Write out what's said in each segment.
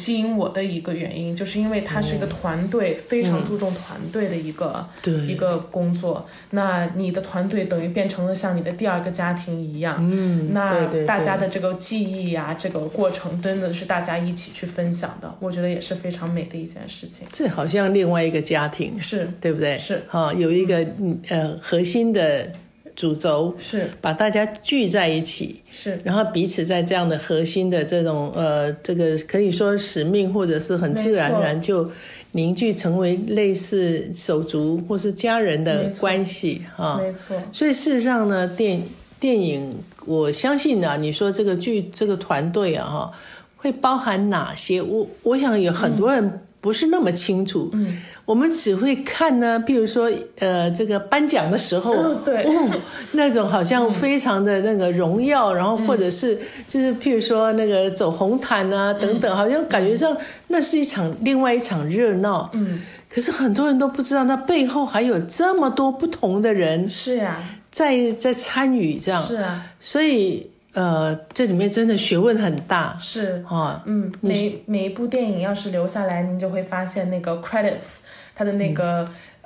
吸引我的一个原因，就是因为它是一个团队，非常注重团队的一个工作。那你的团队等于变成了像你的第二个家庭一样。那大家的这个记忆呀，这个过程真的是大家一起去分享的，我觉得也是非常美的一件事情。 这好像另外一个家庭， 是对不对？ 是有一个核心的主轴， 是把大家聚在一起， 是， 然后彼此在这样的核心的这种这个可以说使命，或者是很自然而然就凝聚成为类似手足或是家人的关系没错。 所以事实上呢，电影我相信啊，你说这个团队啊会包含哪些？我想有很多人不是那么清楚。我们只会看呢，譬如说这个颁奖的时候，那种好像非常的那个荣耀，然后或者是就是譬如说那个走红毯啊等等，好像感觉上那是另外一场热闹。可是很多人都不知道，那背后还有这么多不同的人， 是呀， 在参与这样。 是啊， 所以这里面真的学问很大。 是每一部电影要是留下来，您就会发现那个 credits。他的那个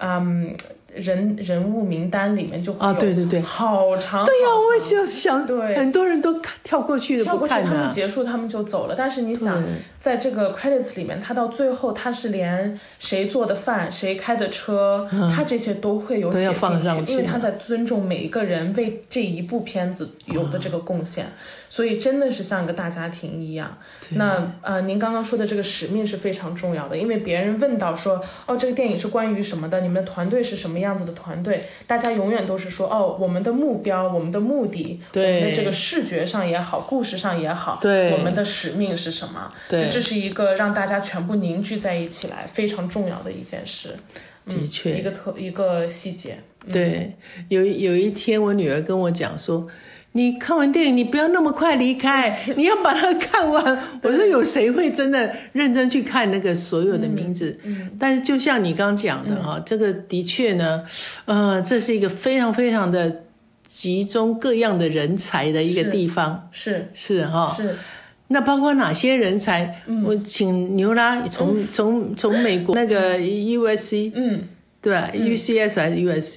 人物名单里面就会有对， 好长。 对呀，我也就想， 对， 很多人都跳过去的不看他们结束他们就走了。但是你想，在这个 credits 里面，他到最后他是连谁做的饭、谁开的车，他这些都会有写进去， 放上去， 因为他在尊重每一个人为这一部片子有的这个贡献。所以真的是像一个大家庭一样。那您刚刚说的这个使命是非常重要的，因为别人问到说，这个电影是关于什么的，你们的团队是什么样子的团队，大家永远都是说，我们的目标，我们的目的，我们的这个视觉上也好，故事上也好，我们的使命是什么？这是一个让大家全部凝聚在一起来非常重要的一件事。 的确， 一个细节。 对，有一天我女儿跟我讲说，你看完电影你不要那么快离开，你要把它看完。我说有谁会真的认真去看那个所有的名字？但是就像你刚讲的这个的确呢这是一个非常非常的集中各样的人才的一个地方。是。那包括哪些人才？我请牛拉从美国那个 USC 对吧？UCS 还是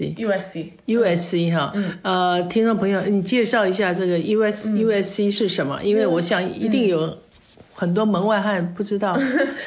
USC 听众朋友，你介绍一下这个 USC 是什么？因为我想一定有很多门外汉不知道。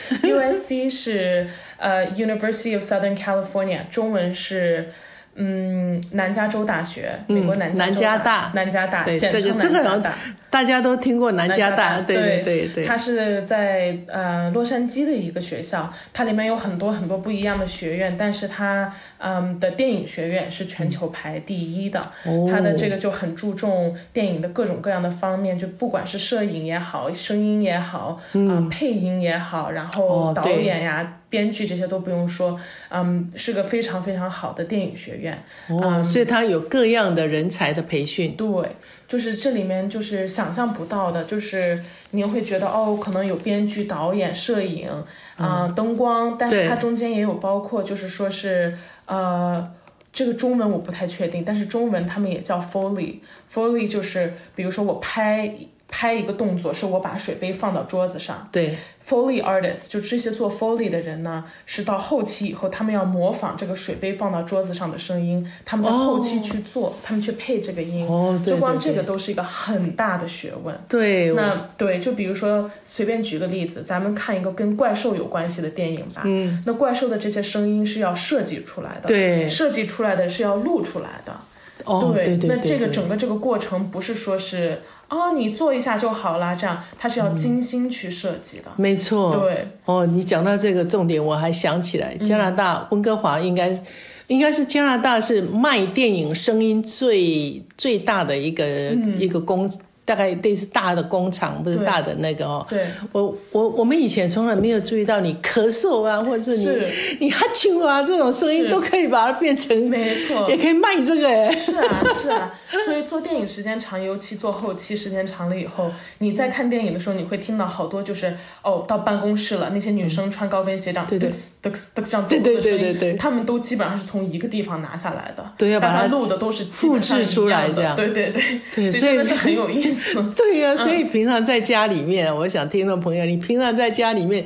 USC 是University of Southern California， 中文是南加州大学，美国南加大， 对， 简称南加大。 大家都听过南加大，对。 它是在洛杉矶的一个学校，它里面有很多很多不一样的学院，但是它的电影学院是全球排第一的。它的这个就很注重电影的各种各样的方面，就不管是摄影也好，声音也好，配音也好，然后导演呀、编剧这些都不用说，是个非常非常好的电影学院。 所以它有各样的人才的培训。 对，就是这里面就是想象不到的，就是您会觉得可能有编剧、导演、摄影灯光，但是它中间也有包括就是说是这个中文我不太确定，但是中文他们也叫 Foley 就是比如说我拍一个动作，是我把水杯放到桌子上。对。Foley artists 就这些做 Foley 的人呢，是到后期以后，他们要模仿这个水杯放到桌子上的声音，他们在后期去做，他们去配这个音。就光这个都是一个很大的学问。对。就比如说随便举个例子，咱们看一个跟怪兽有关系的电影吧。那怪兽的这些声音是要设计出来的。对。设计出来的是要录出来的。对。那这个整个这个过程不是说是你做一下就好啦，这样它是要精心去设计的。没错。对。 你讲到这个重点，我还想起来，加拿大温哥华应该是加拿大是卖电影声音最大的一个大概类似大的工厂，不是大的那个对。我们以前从来没有注意到，你咳嗽啊，或者是你哈啾啊，这种声音都可以把它变成，没错，也可以卖这个。 是啊。所以做电影时间长，尤其做后期时间长了以后，你在看电影的时候，你会听到好多就是到办公室了，那些女生穿高跟鞋这样这样走路的声音，对，他们都基本上是从一个地方拿下来的。对，要把它录的都是复制出来这样。 对，所以真的是很有意思。 对呀，所以平常在家里面，我想听众朋友，你平常在家里面